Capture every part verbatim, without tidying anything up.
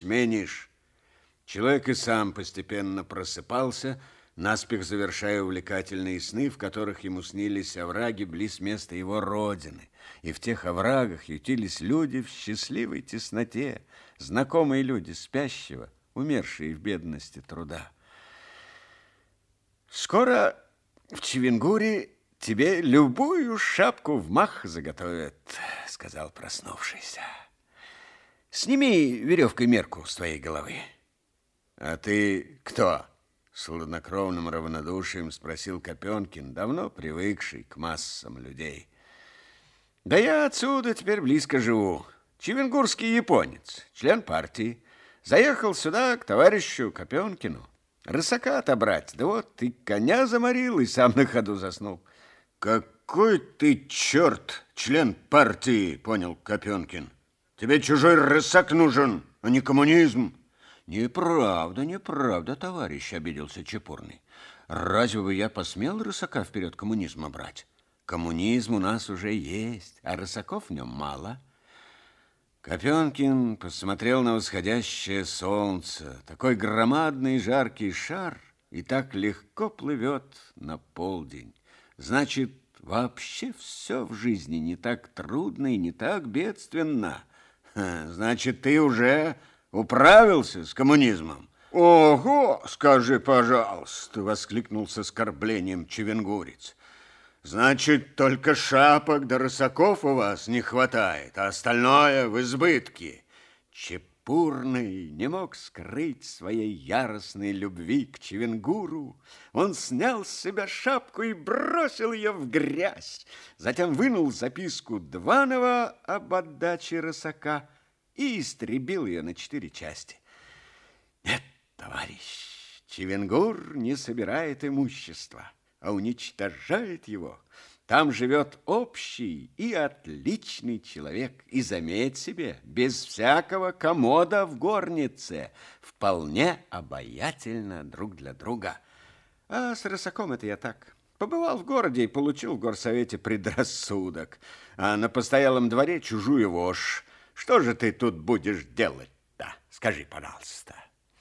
сменишь. Человек и сам постепенно просыпался, наспех завершая увлекательные сны, в которых ему снились овраги близ места его родины. И в тех оврагах ютились люди в счастливой тесноте, знакомые люди спящего, умершие в бедности труда. Скоро в Чивингуре тебе любую шапку в мах заготовят, сказал проснувшийся. Сними веревкой мерку с твоей головы. А ты кто? С хладнокровным равнодушием спросил Копенкин, давно привыкший к массам людей. Да я отсюда теперь близко живу. Чивингурский японец, член партии. Заехал сюда к товарищу Копенкину. Рысака отобрать. Да вот ты коня заморил и сам на ходу заснул. Какой ты черт, член партии, понял Копенкин. Тебе чужой рысак нужен, а не коммунизм. Неправда, неправда, товарищ, обиделся Чепурный. Разве бы я посмел рысака вперед коммунизма брать? Коммунизм у нас уже есть, а рысаков в нем мало. Копенкин посмотрел на восходящее солнце. Такой громадный жаркий шар и так легко плывет на полдень. Значит, вообще все в жизни не так трудно и не так бедственно. Значит, ты уже управился с коммунизмом? Ого, скажи, пожалуйста, воскликнул с оскорблением чивингурец. Значит, только шапок да рысаков у вас не хватает, а остальное в избытке. Чепурный не мог скрыть своей яростной любви к Чивингуру. Он снял с себя шапку и бросил ее в грязь. Затем вынул записку Дванова об отдаче рысака и истребил ее на четыре части. Нет, товарищ, Чивингур не собирает имущества, а уничтожает его. Там живет общий и отличный человек. И заметь себе, без всякого комода в горнице, вполне обаятельно друг для друга. А с рысаком это я так. Побывал в городе и получил в горсовете предрассудок, а на постоялом дворе чужую вошь. Что же ты тут будешь делать-то? Скажи, пожалуйста.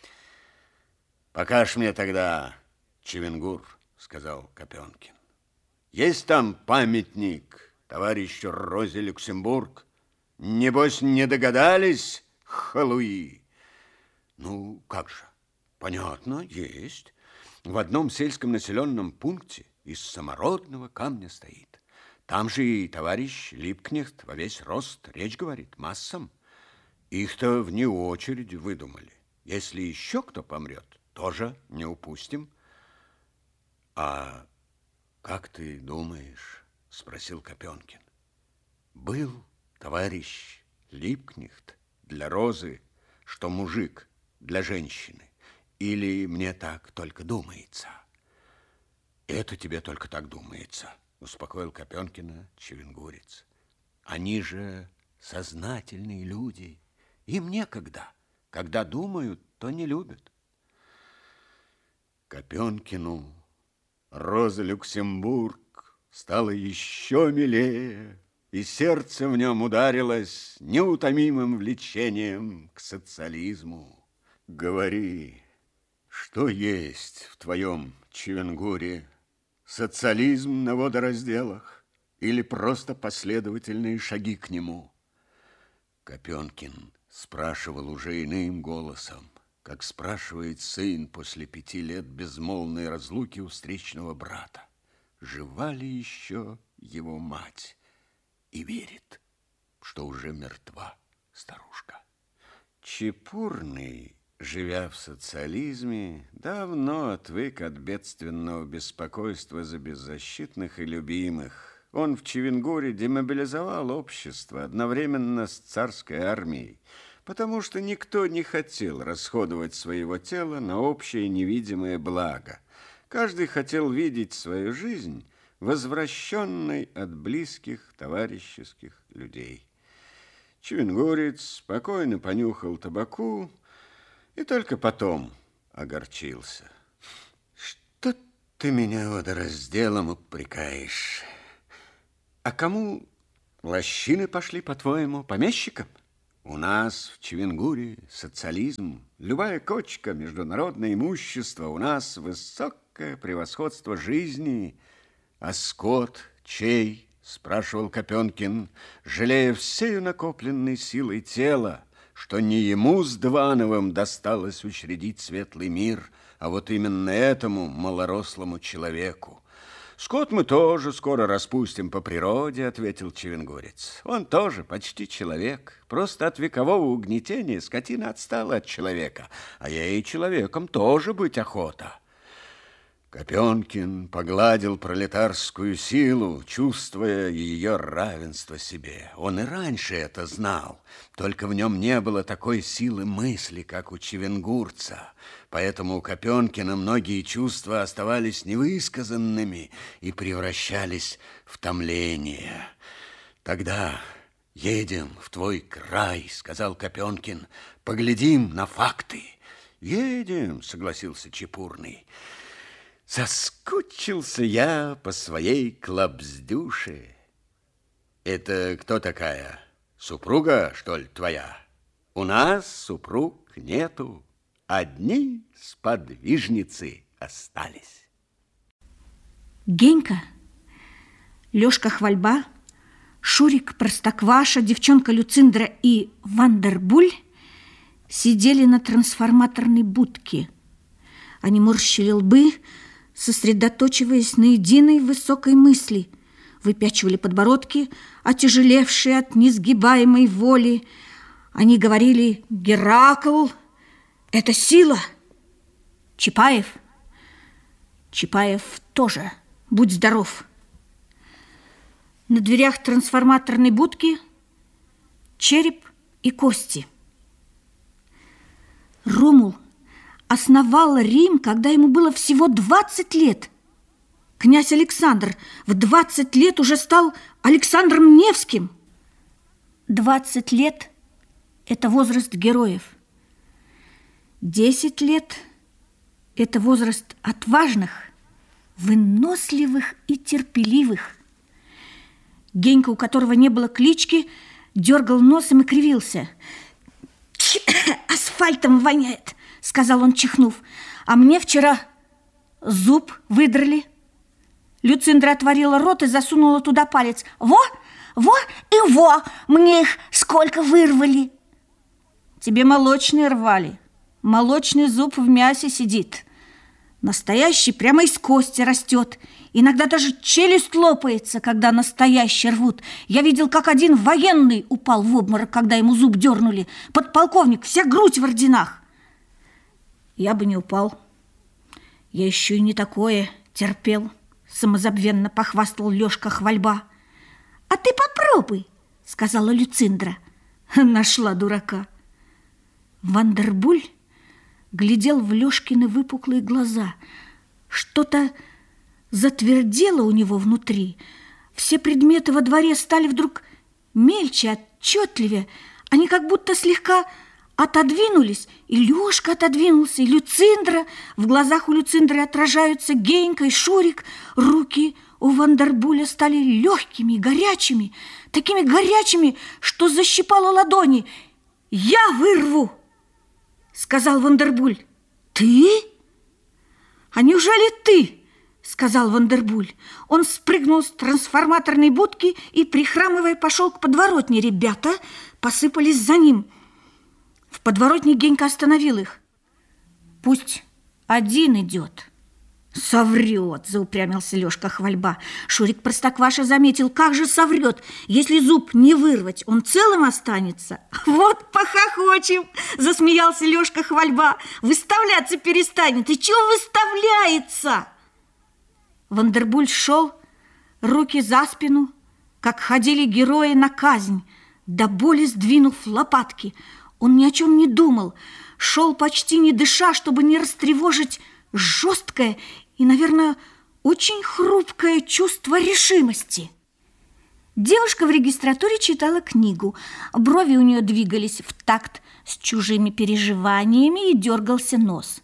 Покажь мне тогда Чивингур, сказал Копенкин. Есть там памятник товарищу Розе Люксембург? Небось, не догадались, халуи? Ну, как же? Понятно, есть. В одном сельском населенном пункте из самородного камня стоит. Там же и товарищ Липкнехт во весь рост речь говорит массам. Их-то вне очереди выдумали. Если еще кто помрет, тоже не упустим. А как ты думаешь, спросил Копенкин, был товарищ Липкнехт для Розы, что мужик для женщины, или мне так только думается? Это тебе только так думается, успокоил Копенкина чивингурец. Они же сознательные люди, им некогда. Когда думают, то не любят. Копенкину Роза Люксембург стала еще милее, и сердце в нем ударилось неутомимым влечением к социализму. Говори, что есть в твоем Чивингуре? Социализм на водоразделах или просто последовательные шаги к нему? Копенкин спрашивал уже иным голосом, как спрашивает сын после пяти лет безмолвной разлуки у встречного брата, жива ли еще его мать, и верит, что уже мертва старушка. Чепурный, живя в социализме, давно отвык от бедственного беспокойства за беззащитных и любимых. Он в Чивингуре демобилизовал общество одновременно с царской армией, потому что никто не хотел расходовать своего тела на общее невидимое благо. Каждый хотел видеть свою жизнь возвращенной от близких товарищеских людей. Чивингурец спокойно понюхал табаку и только потом огорчился. Что ты меня водоразделом упрекаешь? А кому лощины пошли, по-твоему, помещикам? У нас в Чивенгуре социализм, любая кочка, международное имущество, у нас высокое превосходство жизни. А скот чей? Спрашивал Копенкин, жалея всею накопленной силой тела, что не ему с Двановым досталось учредить светлый мир, а вот именно этому малорослому человеку. Скот мы тоже скоро распустим по природе, ответил чивенгурец. Он тоже почти человек. Просто от векового угнетения скотина отстала от человека, а ей человеком тоже быть охота. Копенкин погладил пролетарскую силу, чувствуя ее равенство себе. Он и раньше это знал, только в нем не было такой силы мысли, как у чивенгурца. Поэтому у Копенкина многие чувства оставались невысказанными и превращались в томление. Тогда едем в твой край, сказал Копенкин, поглядим на факты. Едем, согласился Чепурный. Соскучился я по своей Клабсдюше. Это кто такая? Супруга, что ли, твоя? У нас супруг нету. Одни сподвижницы остались. Генька, Лёшка Хвальба, Шурик Простокваша, девчонка Люциндра и Вандербуль сидели на трансформаторной будке. Они морщили лбы, сосредоточиваясь на единой высокой мысли, выпячивали подбородки, отяжелевшие от несгибаемой воли. Они говорили: «Геракл – это сила!» Чапаев. Чапаев тоже. Будь здоров. На дверях трансформаторной будки череп и кости. Ромул основал Рим, когда ему было всего двадцать лет. Князь Александр в двадцать лет уже стал Александром Невским. двадцать лет – это возраст героев. десять лет – это возраст отважных, выносливых и терпеливых. Генька, у которого не было клички, дергал носом и кривился. «Асфальтом воняет», — сказал он, чихнув. «А мне вчера зуб выдрали». Люциндра отворила рот и засунула туда палец. «Во, во и во, мне их сколько вырвали!» «Тебе молочный рвали. Молочный зуб в мясе сидит. Настоящий прямо из кости растет. Иногда даже челюсть лопается, когда настоящий рвут. Я видел, как один военный упал в обморок, когда ему зуб дернули. Подполковник, вся грудь в орденах». «Я бы не упал. Я еще и не такое терпел», — самозабвенно похвастал Лёшка Хвальба. «А ты попробуй», — сказала Люциндра. Нашла дурака. Вандербуль глядел в Лёшкины выпуклые глаза. Что-то затвердело у него внутри. Все предметы во дворе стали вдруг мельче, отчетливее. Они как будто слегка отодвинулись, и Лёшка отодвинулся, и Люциндра. В глазах у Люциндры отражаются Генька и Шурик. Руки у Вандербуля стали легкими и горячими, такими горячими, что защипало ладони. «Я вырву!» — сказал Вандербуль. «Ты? А неужели ты?» — сказал Вандербуль. Он спрыгнул с трансформаторной будки и, прихрамывая, пошел к подворотне. Ребята посыпались за ним. В подворотне Генька остановил их. «Пусть один идет». «Соврет», — заупрямился Лёшка Хвальба. Шурик Простокваша заметил: как же соврет? Если зуб не вырвать, он целым останется. «Вот похохочем», — засмеялся Лёшка Хвальба. «Выставляться перестанет. И чего выставляется?» Вандербуль шел, руки за спину, как ходили герои на казнь, до боли сдвинув лопатки. Он ни о чем не думал, шел почти не дыша, чтобы не растревожить жесткое и, наверное, очень хрупкое чувство решимости. Девушка в регистратуре читала книгу. Брови у нее двигались в такт с чужими переживаниями и дергался нос.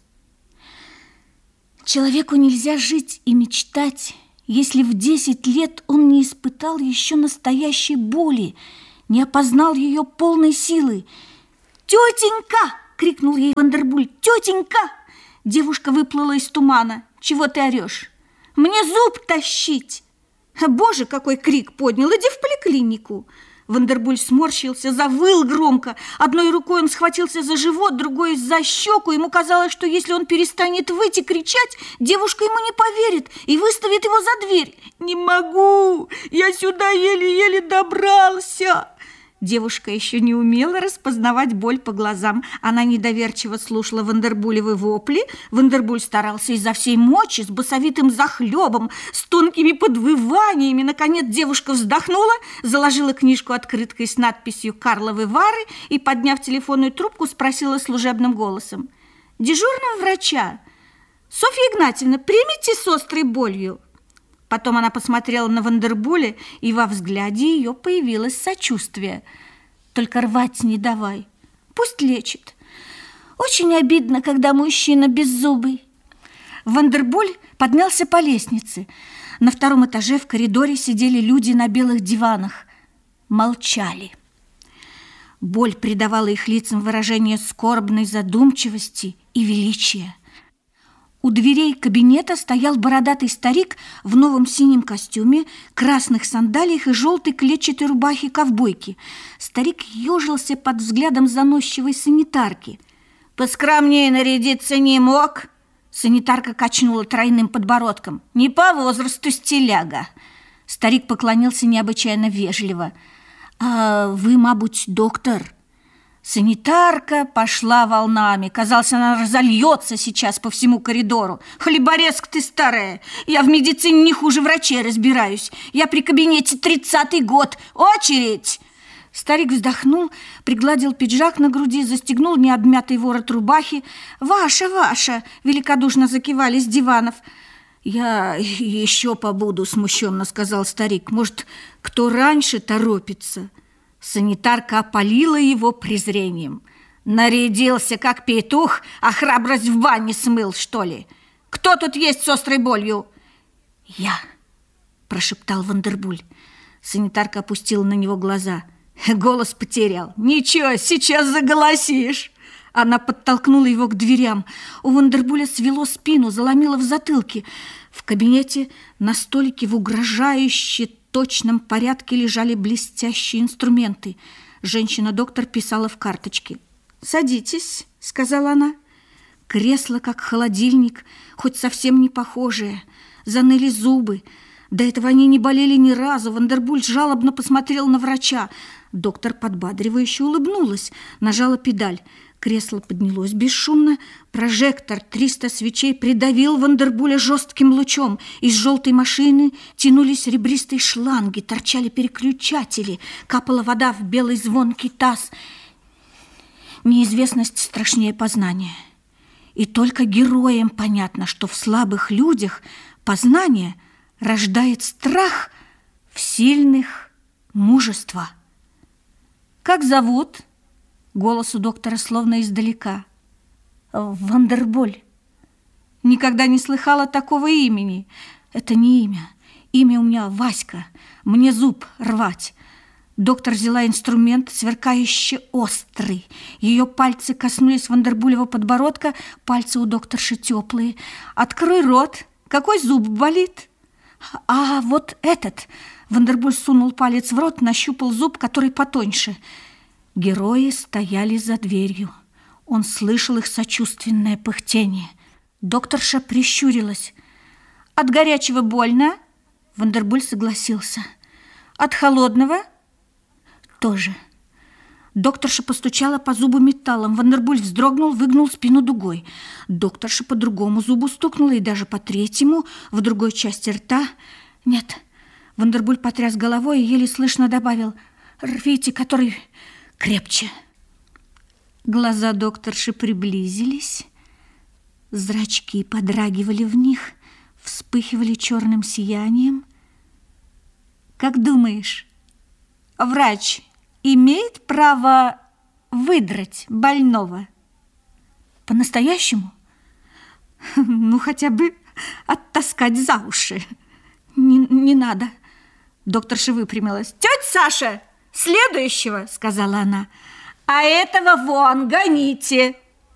Человеку нельзя жить и мечтать, если в десять лет он не испытал еще настоящей боли, не опознал ее полной силы. «Тетенька!» — крикнул ей Вандербуль. «Тетенька!» Девушка выплыла из тумана. «Чего ты орешь? Мне зуб тащить!» «Боже, какой крик поднял! Иди в поликлинику!» Вандербуль сморщился, завыл громко. Одной рукой он схватился за живот, другой за щеку. Ему казалось, что если он перестанет выть и кричать, девушка ему не поверит и выставит его за дверь. «Не могу! Я сюда еле-еле добрался!» Девушка еще не умела распознавать боль по глазам. Она недоверчиво слушала Вандербулевы вопли. Вандербуль старался изо всей мочи, с басовитым захлебом, с тонкими подвываниями. Наконец девушка вздохнула, заложила книжку открыткой с надписью «Карловы Вары» и, подняв телефонную трубку, спросила служебным голосом: «Дежурного врача? Софья Игнатьевна, примите с острой болью?» Потом она посмотрела на Вандербуля, и во взгляде ее появилось сочувствие. «Только рвать не давай, пусть лечит. Очень обидно, когда мужчина беззубый». Вандербуль поднялся по лестнице. На втором этаже в коридоре сидели люди на белых диванах. Молчали. Боль придавала их лицам выражение скорбной задумчивости и величия. У дверей кабинета стоял бородатый старик в новом синем костюме, красных сандалиях и желтой клетчатой рубахе-ковбойки. Старик ежился под взглядом заносчивой санитарки. «Поскромнее нарядиться не мог?» Санитарка качнула тройным подбородком. «Не по возрасту, стиляга». Старик поклонился необычайно вежливо. «А вы, мабуть, доктор?» Санитарка пошла волнами. Казалось, она разольется сейчас по всему коридору. «Хлеборезка ты старая! Я в медицине не хуже врачей разбираюсь. Я при кабинете тридцатый год. Очередь!» Старик вздохнул, пригладил пиджак на груди, застегнул необмятый ворот рубахи. «Ваша, ваша!» – великодушно закивали с диванов. «Я еще побуду», – смущенно сказал старик. «Может, кто раньше торопится?» Санитарка опалила его презрением. «Нарядился, как петух, а храбрость в бане смыл, что ли? Кто тут есть с острой болью?» «Я», – прошептал Вандербуль. Санитарка опустила на него глаза. Голос потерял. «Ничего, сейчас заголосишь». Она подтолкнула его к дверям. У Вандербуля свело спину, заломило в затылке. В кабинете на столике в угрожающе точном порядке лежали блестящие инструменты. Женщина-доктор писала в карточке. «Садитесь», — сказала она. Кресло, как холодильник, хоть совсем не похожее. Заныли зубы. До этого они не болели ни разу. Вандербуль жалобно посмотрел на врача. Доктор подбадривающе улыбнулась, нажала педаль. Кресло поднялось бесшумно. Прожектор триста свечей придавил Вандербуля жестким лучом. Из желтой машины тянулись ребристые шланги, торчали переключатели, капала вода в белый звонкий таз. Неизвестность страшнее познания. И только героям понятно, что в слабых людях познание рождает страх, в сильных – мужество. «Как зовут?» Голос у доктора словно издалека. «Вандербуль». «Никогда не слыхала такого имени». «Это не имя. Имя у меня Васька. Мне зуб рвать». Доктор взяла инструмент, сверкающе острый. Ее пальцы коснулись Вандербулева подбородка. Пальцы у докторши теплые. «Открой рот. Какой зуб болит?» «А вот этот». Вандербуль сунул палец в рот, нащупал зуб, который потоньше. Герои стояли за дверью. Он слышал их сочувственное пыхтение. Докторша прищурилась. «От горячего больно?» Вандербуль согласился. «От холодного?» «Тоже». Докторша постучала по зубу металлом. Вандербуль вздрогнул, выгнул спину дугой. Докторша по другому зубу стукнула и даже по третьему, в другой части рта. «Нет». Вандербуль потряс головой и еле слышно добавил: «Рвите, который крепче». Глаза докторши приблизились. Зрачки подрагивали в них, вспыхивали черным сиянием. «Как думаешь, врач имеет право выдрать больного?» «По-настоящему? Ну, хотя бы оттаскать за уши». «Не, не надо». Докторша выпрямилась. «Тетя Саша, следующего, сказала она. А этого вон, гоните.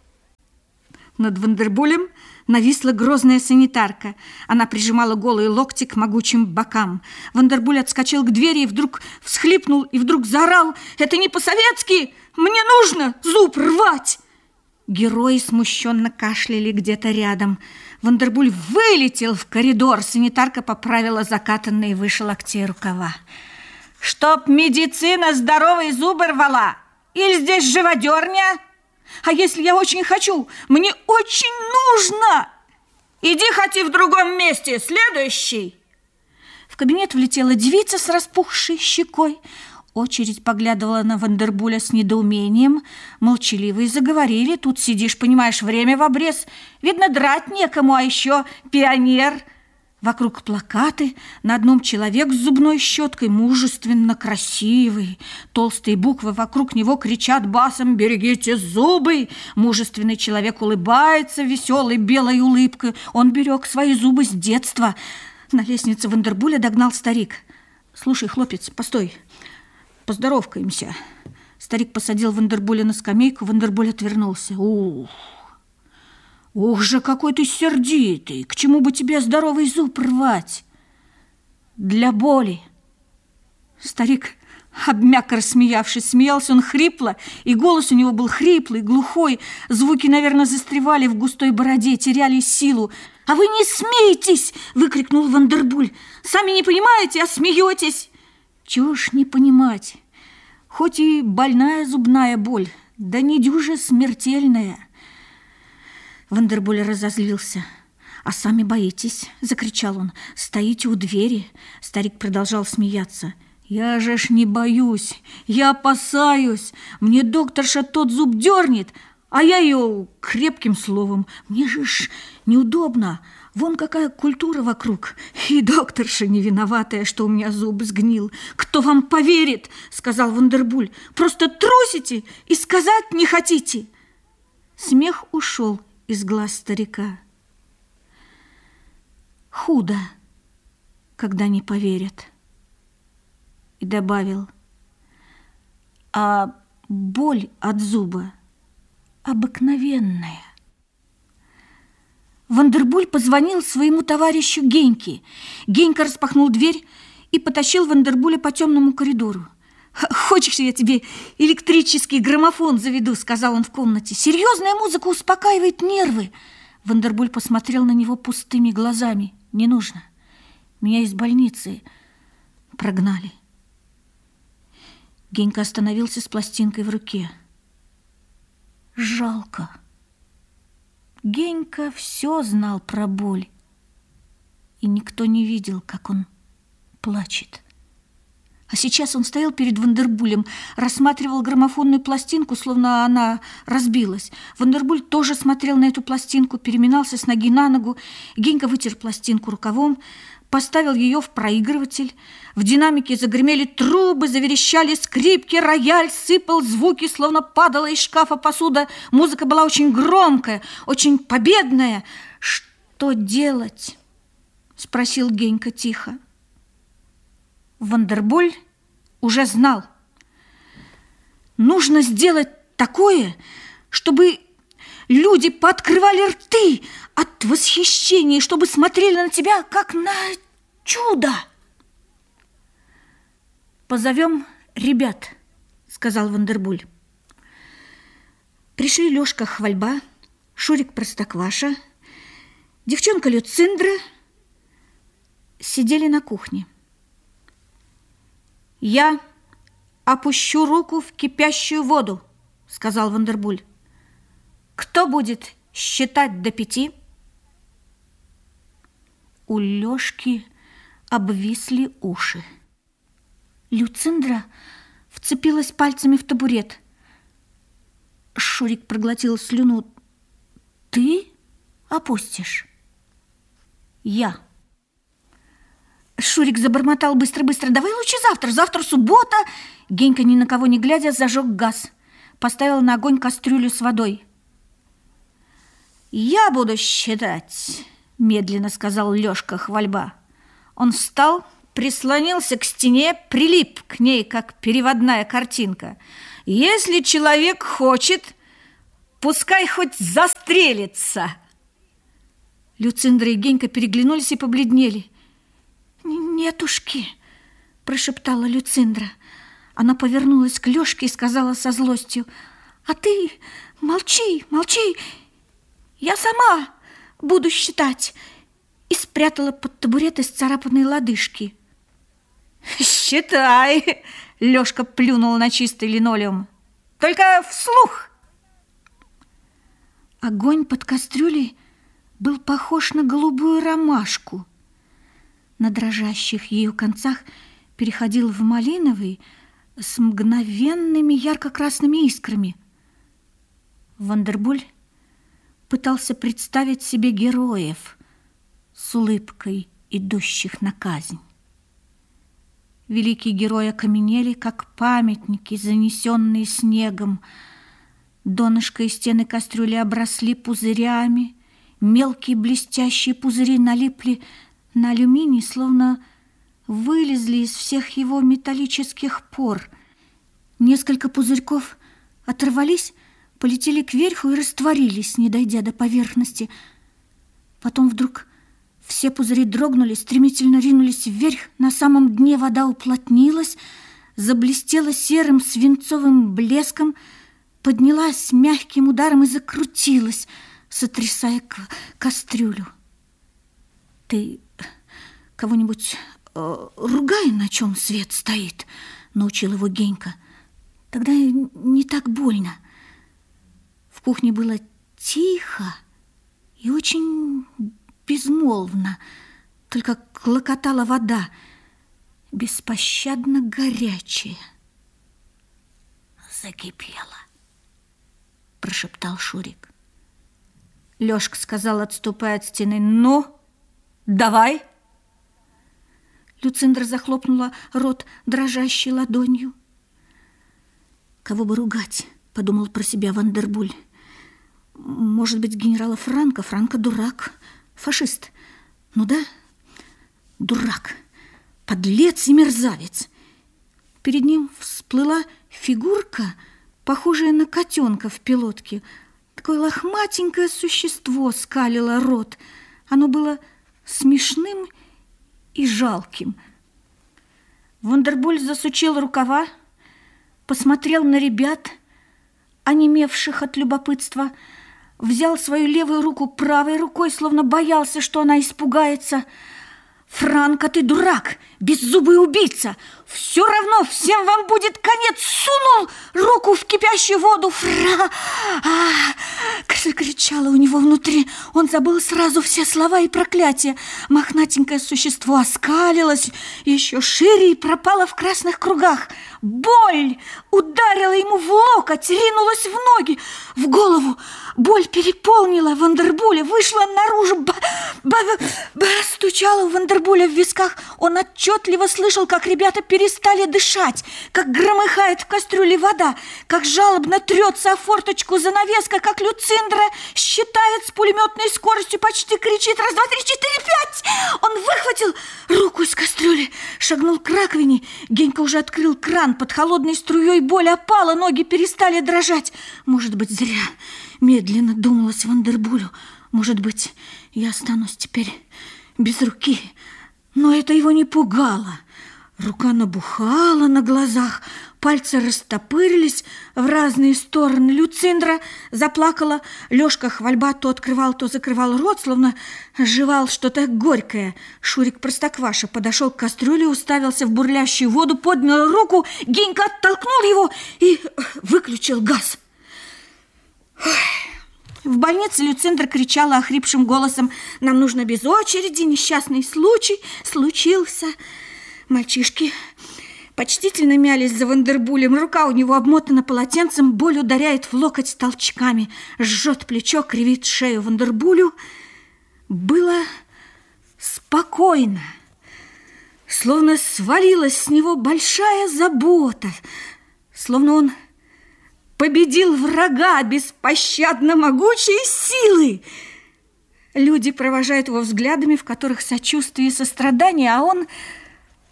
Над Вандербулем нависла грозная санитарка. Она прижимала голые локти к могучим бокам. Вандербуль отскочил к двери и вдруг всхлипнул, и вдруг заорал: «Это не по-советски! Мне нужно зуб рвать!» Герои смущенно кашляли где-то рядом. Вандербуль вылетел в коридор. Санитарка поправила закатанные выше локтей рукава. «Чтоб медицина здоровые зубы рвала! Или здесь живодерня? А если я очень хочу? Мне очень нужно! Иди хоти в другом месте, следующий!» В кабинет влетела девица с распухшей щекой. Очередь поглядывала на Вандербуля с недоумением. Молчаливые заговорили. Тут сидишь, понимаешь, время в обрез. Видно, драть некому, а еще пионер. Вокруг плакаты, на одном человек с зубной щеткой, мужественно красивый. Толстые буквы вокруг него кричат басом: «Берегите зубы!» Мужественный человек улыбается веселой белой улыбкой. Он берег свои зубы с детства. На лестнице Вандербуля догнал старик. «Слушай, хлопец, постой, поздоровкаемся». Старик посадил Вандербуля на скамейку. Вандербуль отвернулся. «Ух! Ух же, какой ты сердитый! К чему бы тебе здоровый зуб рвать? Для боли!» Старик обмяк, рассмеявшись. Смеялся он хрипло, и голос у него был хриплый, глухой. Звуки, наверное, застревали в густой бороде, теряли силу. «А вы не смейтесь!» – выкрикнул Вандербуль. «Сами не понимаете, а смеетесь!» «Чего ж не понимать? Хоть и больная зубная боль, да не дюже смертельная». Вандербуль разозлился. «А сами боитесь?» – закричал он. «Стоите у двери». Старик продолжал смеяться. «Я же ж не боюсь, я опасаюсь. Мне докторша тот зуб дернет, а я ее крепким словом. Мне же ж неудобно. Вон какая культура вокруг. И докторша не виноватая, что у меня зуб сгнил. Кто вам поверит?» – сказал Вандербуль. «Просто трусите и сказать не хотите». Смех ушел из глаз старика. «Худо, когда не поверят». И добавил: «А боль от зуба обыкновенная». Вандербуль позвонил своему товарищу Геньке. Генька распахнул дверь и потащил Вандербуля по темному коридору. «Хочешь, я тебе электрический граммофон заведу?» – сказал он в комнате. «Серьезная музыка успокаивает нервы». Вандербуль посмотрел на него пустыми глазами. «Не нужно. Меня из больницы прогнали». Генька остановился с пластинкой в руке. Жалко. Генька все знал про боль, и никто не видел, как он плачет. А сейчас он стоял перед Вандербулем, рассматривал граммофонную пластинку, словно она разбилась. Вандербуль тоже смотрел на эту пластинку, переминался с ноги на ногу. Генька вытер пластинку рукавом, поставил ее в проигрыватель. В динамике загремели трубы, заверещали скрипки, рояль сыпал звуки, словно падала из шкафа посуда. Музыка была очень громкая, очень победная. «Что делать?» – спросил Генька тихо. Вандербуль уже знал. Нужно сделать такое, чтобы люди пооткрывали рты от восхищения, чтобы смотрели на тебя, как на чудо. «Позовем ребят», — сказал Вандербуль. Пришли Лёшка Хвальба, Шурик Простокваша, девчонка Люциндра, сидели на кухне. «Я опущу руку в кипящую воду», — сказал Вандербуль. «Кто будет считать до пяти?» У Лёшки обвисли уши. Люциндра вцепилась пальцами в табурет. Шурик проглотил слюну. «Ты опустишь?» «Я». Шурик забормотал быстро-быстро: «Давай лучше завтра, завтра суббота». Генька, ни на кого не глядя, зажег газ, поставил на огонь кастрюлю с водой. «Я буду считать», — медленно сказал Лёшка Хвальба. Он встал, прислонился к стене, прилип к ней, как переводная картинка. Если человек хочет, пускай хоть застрелится. Люциндра и Генька переглянулись и побледнели. «Нетушки», – прошептала Люциндра. Она повернулась к Лёшке и сказала со злостью: «А ты молчи, молчи, я сама буду считать», и спрятала под табурет исцарапанные лодыжки. «Считай!» – Лёшка плюнул на чистый линолеум. «Только вслух!» Огонь под кастрюлей был похож на голубую ромашку. На дрожащих ее концах переходил в малиновый с мгновенными ярко-красными искрами. Вандербуль пытался представить себе героев с улыбкой, идущих на казнь. Великие герои окаменели, как памятники, занесенные снегом. Донышко и стены кастрюли обросли пузырями, мелкие блестящие пузыри налипли на алюминий, словно вылезли из всех его металлических пор. Несколько пузырьков оторвались, полетели кверху и растворились, не дойдя до поверхности. Потом вдруг все пузыри дрогнули, стремительно ринулись вверх. На самом дне вода уплотнилась, заблестела серым свинцовым блеском, поднялась мягким ударом и закрутилась, сотрясая кастрюлю. «Ты кого-нибудь э, ругай, на чем свет стоит», — научил его Генька. «Тогда не так больно». В кухне было тихо и очень безмолвно, только клокотала вода, беспощадно горячая. «Закипела», — прошептал Шурик. Лёшка сказал, отступая от стены: «Ну, давай!» Люциндра захлопнула рот дрожащей ладонью. «Кого бы ругать?» — подумал про себя Вандербуль. «Может быть, генерала Франко? Франко дурак, фашист. Ну да, дурак, подлец и мерзавец». Перед ним всплыла фигурка, похожая на котенка в пилотке. Такое лохматенькое существо скалило рот. Оно было смешным и жалким. Вандербуль засучил рукава, посмотрел на ребят, онемевших от любопытства, взял свою левую руку правой рукой, словно боялся, что она испугается. «Франко, ты дурак, беззубый убийца! Все равно всем вам будет конец!» Сунул руку в кипящую воду. «Фра!» а, кричало у него внутри. Он забыл сразу все слова и проклятия. Мохнатенькое существо оскалилось еще шире и пропало в красных кругах. Боль ударила ему в локоть, ринулась в ноги, в голову. Боль переполнила Вандербуля, вышла наружу, стучала у Вандербуля в висках. Он отчетливо слышал, как ребята перестали дышать, как громыхает в кастрюле вода, как жалобно трется о форточку занавеска, как Люциндра считает с пулеметной скоростью, почти кричит: «Раз, два, три, четыре, пять!» Он выхватил руку из кастрюли, шагнул к раковине. Генька уже открыл кран. Под холодной струей боль опала, ноги перестали дрожать. Может быть, зря. Медленно думалось Вандербулю. Может быть, я останусь теперь без руки. Но это его не пугало. Рука набухала на глазах, пальцы растопырились в разные стороны. Люциндра заплакала. Лёшка хвальба то открывал, то закрывал рот, словно жевал что-то горькое. Шурик Простокваша подошел к кастрюле, уставился в бурлящую воду, поднял руку. Генька оттолкнул его и выключил газ. В больнице Люциндра кричала охрипшим голосом: «Нам нужно без очереди, несчастный случай случился». Мальчишки почтительно мялись за Вандербулем. Рука у него обмотана полотенцем, боль ударяет в локоть толчками, жжет плечо, кривит шею Вандербулю. Было спокойно, словно свалилась с него большая забота, словно он победил врага беспощадно могучей силы. Люди провожают его взглядами, в которых сочувствие и сострадание, а он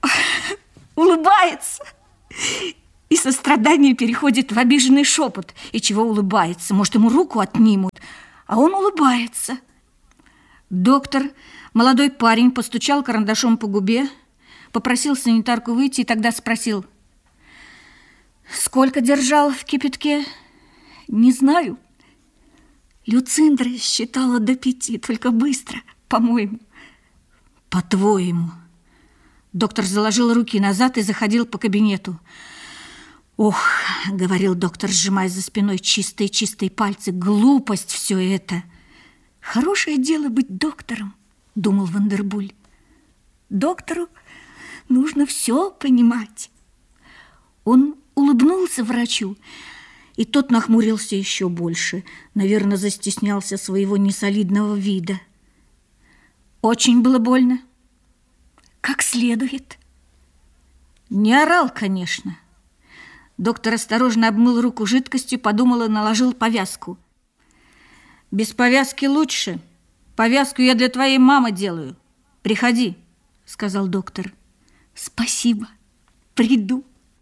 улыбается. И сострадание переходит в обиженный шепот. И чего улыбается? Может, ему руку отнимут? А он улыбается. Доктор, молодой парень, постучал карандашом по губе, попросил санитарку выйти и тогда спросил: сколько держал в кипятке? Не знаю. Люциндра считала до пяти, только быстро, по-моему. По-твоему. Доктор заложил руки назад и заходил по кабинету. Ох, говорил доктор, сжимая за спиной чистые-чистые пальцы, глупость все это. Хорошее дело быть доктором, думал Вандербуль. Доктору нужно все понимать. Он улыбнулся врачу, и тот нахмурился еще больше. Наверное, застеснялся своего несолидного вида. Очень было больно. Как следует. Не орал, конечно. Доктор осторожно обмыл руку жидкостью, подумал и наложил повязку. Без повязки лучше. Повязку я для твоей мамы делаю. Приходи, сказал доктор. Спасибо, приду.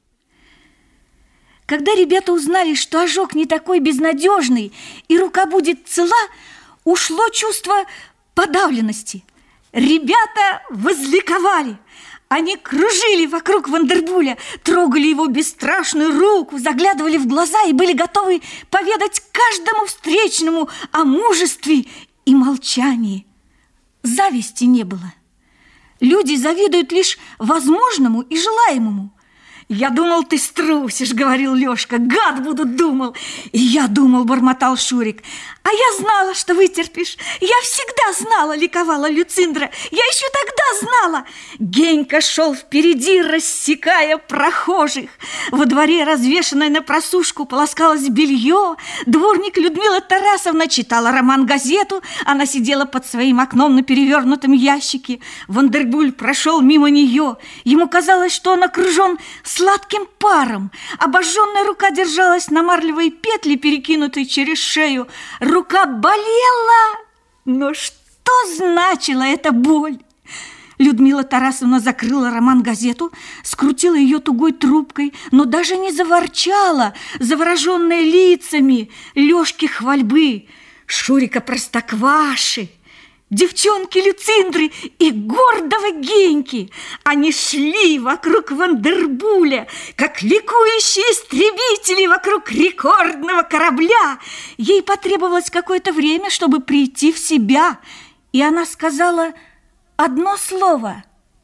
Когда ребята узнали, что ожог не такой безнадежный и рука будет цела, ушло чувство подавленности. Ребята возликовали. Они кружили вокруг Вандербуля, трогали его бесстрашную руку, заглядывали в глаза и были готовы поведать каждому встречному о мужестве и молчании. Зависти не было. Люди завидуют лишь возможному и желаемому. «Я думал, ты струсишь», — говорил Лёшка. «Гад буду, думал». «И я думал», — бормотал Шурик. «А я знала, что вытерпишь. Я всегда знала», — ликовала Люциндра. «Я еще тогда знала». Генька шел впереди, рассекая прохожих. Во дворе, развешанное на просушку, полоскалось белье. Дворник Людмила Тарасовна читала роман-газету. Она сидела под своим окном на перевернутом ящике. Вандербуль прошел мимо нее. Ему казалось, что он окружен сладким паром. Обожженная рука держалась на марлевой петле, перекинутой через шею. Рука болела, но что значила эта боль? Людмила Тарасовна закрыла роман-газету, скрутила ее тугой трубкой, но даже не заворчала, завороженная лицами Лёшки хвальбы, Шурика Простокваши, девчонки Люциндры и гордого Геньки. Они шли вокруг Вандербуля, как ликующие истребители вокруг рекордного корабля. Ей потребовалось какое-то время, чтобы прийти в себя, и она сказала одно слово.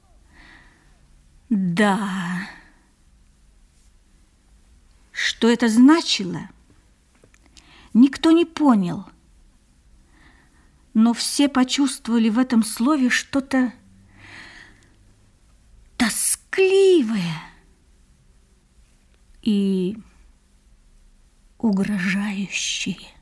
«Да». Что это значило, никто не понял. Но все почувствовали в этом слове что-то тоскливое и угрожающее.